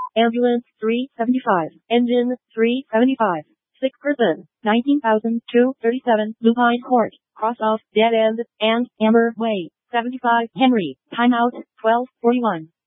Ambulance 375. Engine 375. Sick person 19,237. Lupine Court. Cross off Dead End and Amber Way. 75 Henry. Timeout 12:41.